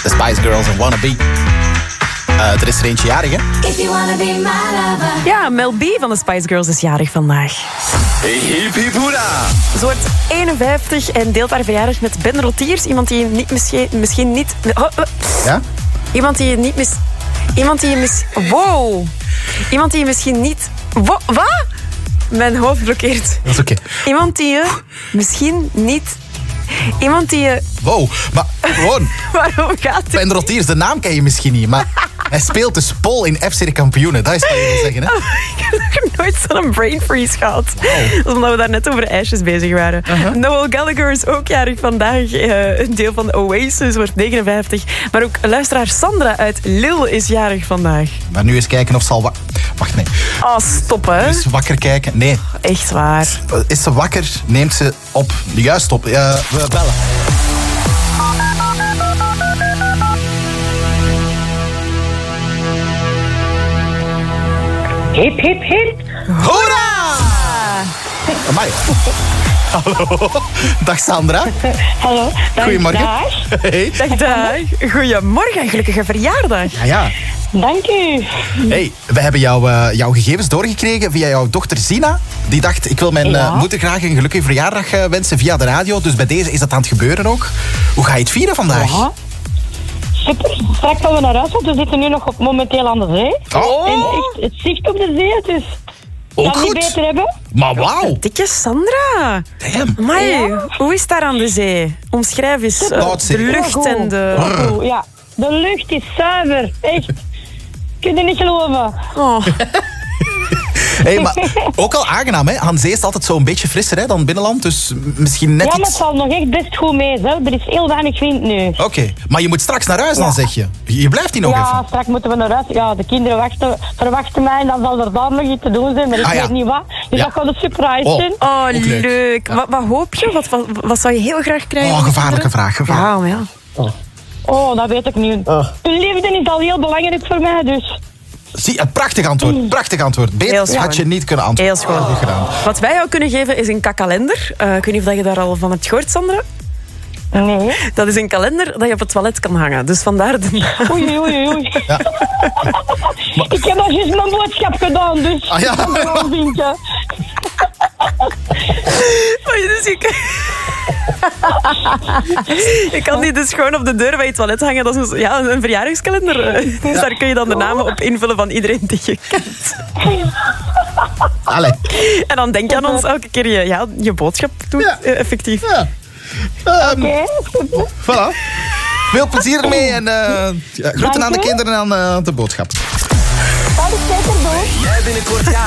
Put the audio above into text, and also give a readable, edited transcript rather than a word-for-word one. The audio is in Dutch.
The Spice Girls en Wannabe. Er is er eentje jarig, hè? If you wanna be my lover. Ja, Mel B van de Spice Girls is jarig vandaag. Hip hip hoera! Ze wordt 51 en deelt haar verjaardag met Ben Rotiers. Iemand die niet misschien niet... Ja? Iemand die je niet Wow. Iemand die je misschien niet... Wat? Mijn hoofd blokkeert. Dat is oké. Iemand die je misschien niet... Iemand die je... Wow, maar gewoon... Waarom gaat het? Ben Rotiers, de naam ken je misschien niet, maar hij speelt dus Pol in FC de Kampioenen. Dat is wat je wil zeggen, hè? Ik heb nog nooit zo'n brain freeze gehad. Wow. Omdat we daar net over ijsjes bezig waren. Noel Gallagher is ook jarig vandaag. Een deel van Oasis wordt 59. Maar ook luisteraar Sandra uit Lille is jarig vandaag. Maar nu eens kijken of ze al... Wacht, nee. Oh, stop hè. Dus wakker kijken. Nee. Echt waar. Is ze wakker, neemt ze op. Juist op. We bellen. Hip, hip, hip. Hoera! Amai. Hallo. Dag Sandra. Hallo. Goedemorgen. Dag. Hey. Dag. Goedemorgen, gelukkige verjaardag. Ja. Dank u. Hey, we hebben jouw gegevens doorgekregen via jouw dochter Zina. Die dacht, ik wil mijn moeder graag een gelukkige verjaardag wensen via de radio. Dus bij deze is dat aan het gebeuren ook. Hoe ga je het vieren vandaag? Ja. Super. Straks gaan we naar huis, want we zitten nu nog momenteel aan de zee. Oh, En echt het zicht op de zee, dus ook kan niet goed. beter hebben. Maar wauw. Dikke Sandra. Damn. Amai, hoe is het daar aan de zee? Omschrijf eens de Noordzee. lucht en de... Goed, ja. De lucht is zuiver. Echt. Kun je niet geloven. Oh. Hey, maar ook al aangenaam, hè? Aan zee is het altijd zo'n beetje frisser hè, dan binnenland. Dus misschien net Ja, maar het iets... valt nog echt best goed mee. Hè. Er is heel weinig wind nu. Oké, maar je moet straks naar huis dan, zeg je. Je blijft hier nog Ja, even. straks moeten we naar huis. Ja, de kinderen verwachten mij en dan zal er daar nog iets te doen zijn. Maar ik weet niet wat. Dus Ja. dat gaat een surprise zijn. Oh, Ook leuk. leuk. Wat hoop je? Wat zou je heel graag krijgen? Oh, van de gevaarlijke kinderen? vraag. Gevaarlijk. Ja. Oh, dat weet ik niet. Hun liefde is al heel belangrijk voor mij, dus... Zie, een prachtig antwoord. Prachtig antwoord. Heel Beter schoon. had je niet kunnen antwoorden. Heel schoon. Goed gedaan. Wat wij jou kunnen geven is een kalender. Ik weet niet of je daar al van hebt gehoord, Sandra. Nee. Dat is een kalender dat je op het toilet kan hangen. Dus vandaar de naam. Oei. Ja. Ik heb al juist mijn boodschap gedaan, dus... Ah, ja. Ik kan er wel vinken. Je kan die dus gewoon op de deur bij je toilet hangen. Dat is een verjaardagskalender. Dus daar kun je dan de namen op invullen van iedereen die je kent. Allee. En dan denk je aan ons elke keer je boodschap doet, Ja. effectief. Ja. Oké, super. Voilà. Veel plezier ermee en groeten aan de kinderen en aan de boodschap. Dat is zeker doen. Jij binnenkort